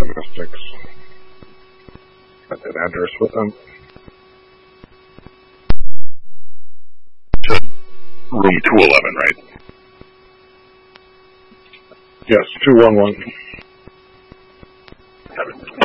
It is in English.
domestics. Got that address with them. To room 211, right? Yes, 211.